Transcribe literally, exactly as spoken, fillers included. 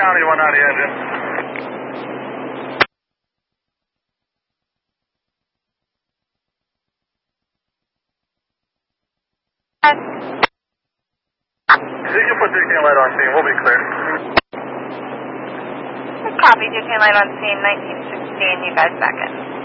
County one ninety engine. You can put Duquesne Light on scene, we'll be clear. Copy, Duquesne Light on scene, nineteen sixteen, you guys back in.